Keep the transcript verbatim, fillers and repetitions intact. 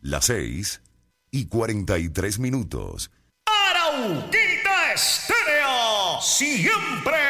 Las seis y cuarenta y tres minutos. Arauquita Estéreo, siempre